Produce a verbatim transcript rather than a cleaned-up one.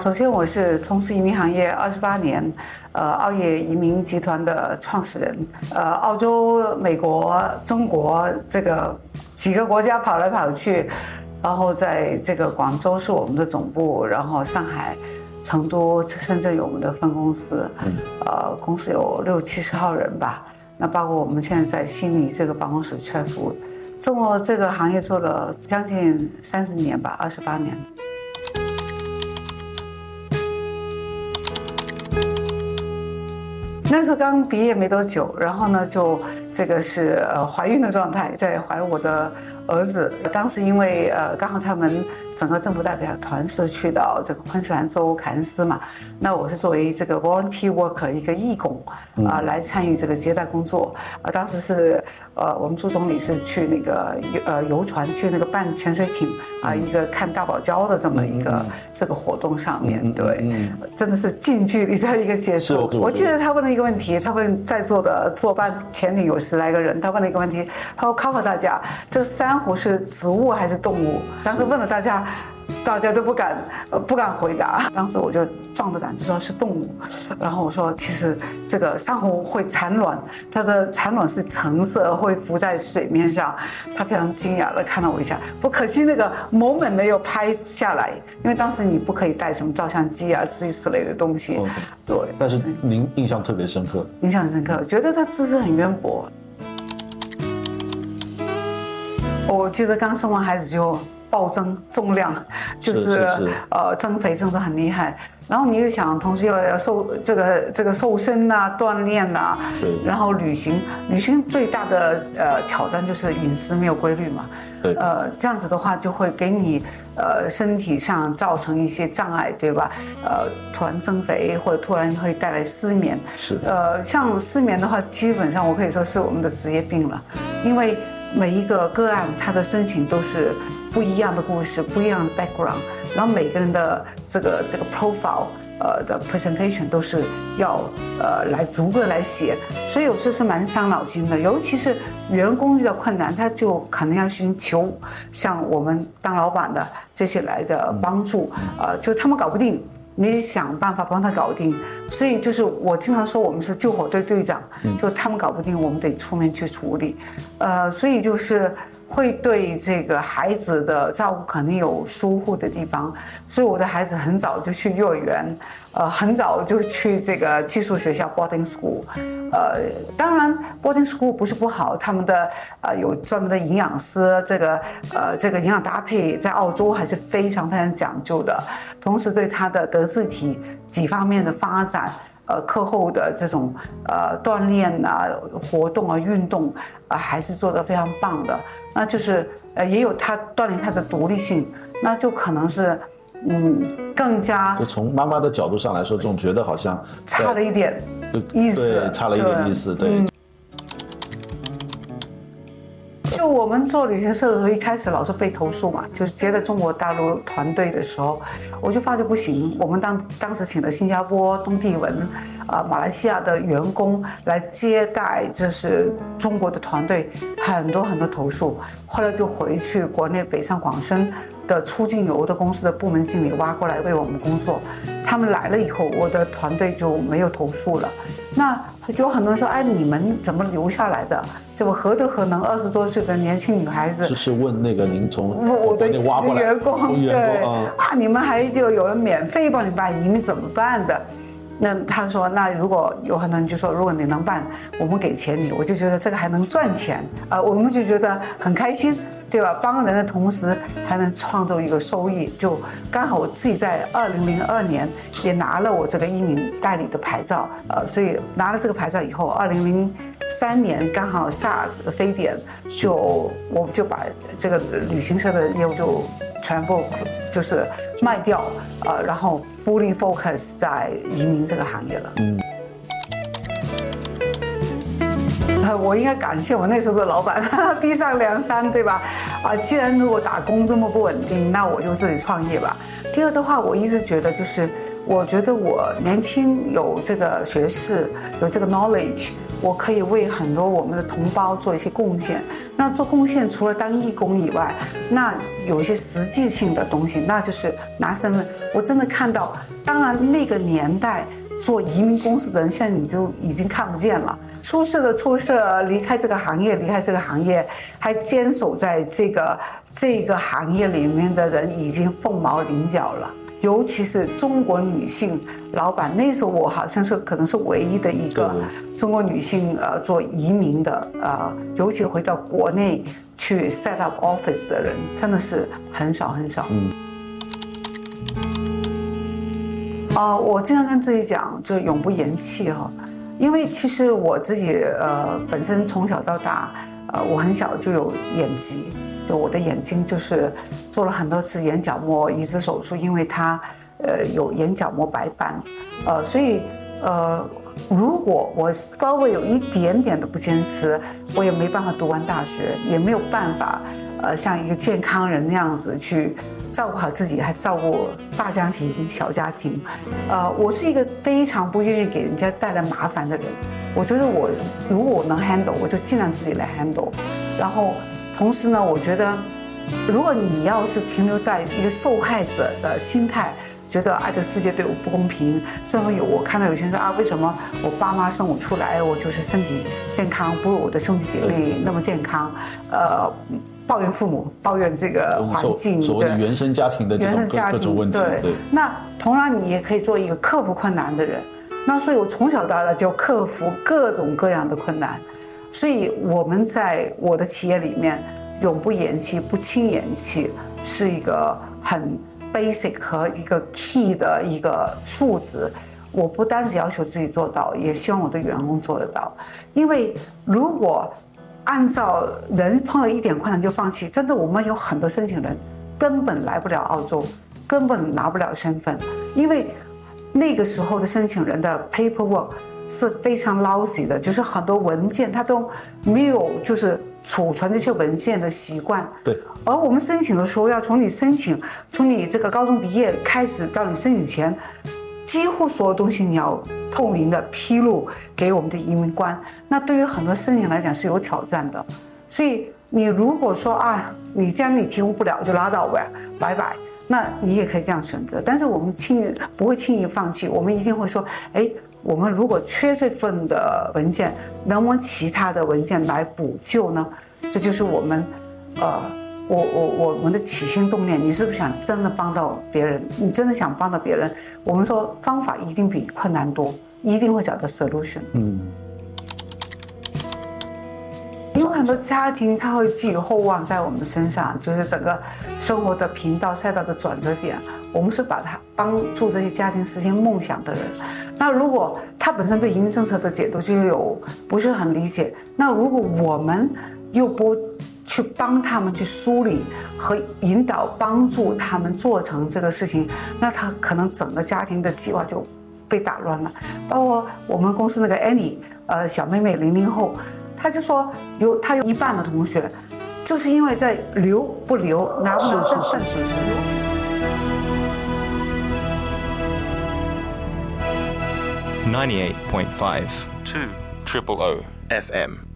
首先，我是从事移民行业二十八年，呃，澳业移民集团的创始人。呃，澳洲、美国、中国这个几个国家跑来跑去，然后在这个广州是我们的总部，然后上海、成都、深圳有我们的分公司，呃，公司有六七十号人吧。那包括我们现在在悉尼这个办公室 Chatswood， 做这个行业做了将近三十年吧，二十八年。那时候刚毕业没多久，然后呢，就这个是呃怀孕的状态，在怀我的儿子。当时因为呃刚好他们整个政府代表团是去到这个昆士兰州凯恩斯嘛，那我是作为这个 volunteer worker 一个义工啊、呃、来参与这个接待工作。啊、呃，当时是呃我们朱总理是去那个呃游船去那个办潜水艇啊、呃、一个看大堡礁的这么一个这个活动上面，对，真的是近距离的一个接触。我记得他问了一个问题，他问在座的坐班前里有十来个人，他问了一个问题，他说考考大家，这珊瑚是植物还是动物？当时问了大家。大家都不敢，呃，不敢回答。当时我就壮着胆子说是动物，然后我说其实这个珊瑚会产卵，它的产卵是橙色，会浮在水面上。他非常惊讶的看了我一下，不可惜那个 moment 没有拍下来，因为当时你不可以带什么照相机啊之类的东西。Okay. 对， 但是您印象特别深刻， 印象很深刻，觉得他知识很渊博。我记得刚生完孩子就。暴增重量，就是，是是是呃增肥增得很厉害，然后你又想同时要要瘦这个这个瘦身啊锻炼啊，对，然后旅行旅行最大的呃挑战就是饮食没有规律嘛，对，呃这样子的话就会给你呃身体上造成一些障碍，对吧？呃突然增肥或者突然会带来失眠，是，呃像失眠的话，基本上我可以说是我们的职业病了，因为每一个个案他的申请都是。不一样的故事，不一样的 background， 然后每个人的这个这个 profile， 呃的 presentation 都是要呃来逐个来写，所以有时候是蛮伤脑筋的。尤其是员工遇到困难，他就可能要寻求像我们当老板的这些来的帮助，呃，就他们搞不定，你想办法帮他搞定。所以就是我经常说，我们是救火队队长，就他们搞不定，我们得出面去处理，呃，所以就是。会对这个孩子的照顾可能有疏忽的地方，所以我的孩子很早就去幼儿园，呃，很早就去这个寄宿学校 boarding school， 呃，当然 boarding school 不是不好，他们的呃有专门的营养师，这个呃这个营养搭配在澳洲还是非常非常讲究的，同时对他的德智体几方面的发展。呃，课后的这种呃锻炼啊、活动啊、运动啊、呃，还是做得非常棒的。那就是呃，也有他锻炼他的独立性，那就可能是嗯更加。 就从妈妈的角度上来说，总觉得好像差了一点意思， 对，差了一点意思，对。嗯就我们做旅行社的时候，一开始老是被投诉嘛，就是接待中国大陆团队的时候，我就发觉不行。我们当当时请的新加坡、东帝汶、啊、呃、马来西亚的员工来接待，这是中国的团队，很多很多投诉。后来就回去国内北上广深的出境游的公司的部门经理挖过来为我们工作。他们来了以后，我的团队就没有投诉了。那有很多人说，哎，你们怎么留下来的？这不何德何能？二十多岁的年轻女孩子， 就是问那个您从我的挖过来员工， 员对、 嗯、 啊，你们还就有人免费帮你办移民怎么办的？那他说，那如果有很多人就说，如果你能办，我们给钱你，我就觉得这个还能赚钱啊、呃，我们就觉得很开心。对吧？帮人的同时还能创造一个收益，就刚好我自己在二零零二年也拿了我这个移民代理的牌照，呃，所以拿了这个牌照以后，二零零三年刚好 SARS 的非典，就我就把这个旅行社的业务就全部就是卖掉，呃，然后 fully focus 在移民这个行业了。嗯。我应该感谢我那时候的老板，逼上梁山，对吧？啊，既然如果打工这么不稳定，那我就自己创业吧。第二的话，我一直觉得就是，我觉得我年轻有这个学识，有这个 knowledge， 我可以为很多我们的同胞做一些贡献。那做贡献除了当义工以外，那有一些实际性的东西，那就是拿身份。我真的看到，当然那个年代做移民公司的人，现在你就已经看不见了。出事的出事，离开这个行业，离开这个行业，还坚守在这个这个行业里面的人，已经凤毛麟角了。尤其是中国女性老板，那时候我好像是可能是唯一的一个中国女性呃做移民的呃，尤其回到国内去 set up office 的人，真的是很少很少。嗯。啊、呃，我经常跟自己讲，就永不言弃哈，因为其实我自己呃本身从小到大，呃我很小就有眼疾。就我的眼睛就是做了很多次眼角膜移植手术，因为它呃有眼角膜白斑，呃所以呃如果我稍微有一点点的不坚持，我也没办法读完大学，也没有办法呃像一个健康人那样子去照顾好自己，还照顾大家庭小家庭。呃我是一个非常不愿意给人家带来麻烦的人，我觉得我如果我能 handle， 我就尽量自己来 handle， 然后同时呢，我觉得，如果你要是停留在一个受害者的心态，觉得啊这个世界对我不公平，甚至有我看到有些人说啊，为什么我爸妈生我出来，我就是身体健康不如我的兄弟姐妹那么健康，呃，抱怨父母，抱怨这个环境， 所谓的原生家庭的这种各种问题。 对，对那同样你也可以做一个克服困难的人。那所以我从小到大就克服各种各样的困难。所以我们在我的企业里面，永不言弃，不轻言弃，是一个很 basic 和一个 key 的一个数值。我不单只要求自己做到，也希望我的员工做得到。因为如果按照人碰到一点困难就放弃，真的我们有很多申请人根本来不了澳洲，根本拿不了身份，因为那个时候的申请人的 paperwork是非常 lousy 的，就是很多文件他都没有就是储存这些文件的习惯。 对。 而我们申请的时候，要从你申请，从你这个高中毕业开始到你申请前，几乎所有东西你要透明的披露给我们的移民官。那对于很多申请来讲是有挑战的。所以你如果说啊，你既然你提供不了就拉倒呗，拜拜。那你也可以这样选择。但是我们轻易不会轻易放弃，我们一定会说，哎。我们如果缺这份的文件，能不能其他的文件来补救呢？这就是我们，呃，我我我们的起心动念。你是不是想真的帮到别人？你真的想帮到别人？我们说方法一定比困难多，一定会找到 solution。嗯。因为很多家庭他会寄予厚望在我们身上，就是整个生活的频道赛道的转折点。我们是把它帮助这些家庭实现梦想的人。那如果他本身对移民政策的解读就有不是很理解，那如果我们又不去帮他们去梳理和引导，帮助他们做成这个事情，那他可能整个家庭的计划就被打乱了。包括我们公司那个 Annie， 呃，小妹妹零零后，她就说有她有一半的同学，就是因为在留不留拿不拿身份。 是是是是。 ninety-eight point five two triple O F M